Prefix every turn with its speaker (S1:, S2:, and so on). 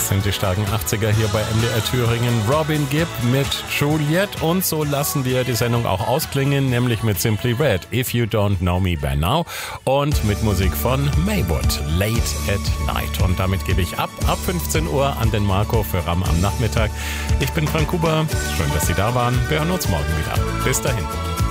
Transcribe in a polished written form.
S1: sind die starken 80er hier bei MDR Thüringen. Robin Gibb mit Juliette. Und so lassen wir die Sendung auch ausklingen, nämlich mit Simply Red, If You Don't Know Me By Now. Und mit Musik von Maywood, Late at Night. Und damit gebe ich ab 15 Uhr an den Marco für Ram am Nachmittag. Ich bin Frank Huber. Schön, dass Sie da waren. Wir hören uns morgen wieder. Bis dahin.